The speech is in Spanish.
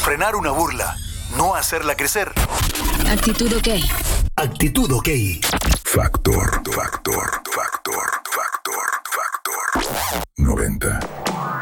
Frenar una burla. No hacerla crecer. Actitud OK. Actitud OK. Factor 90.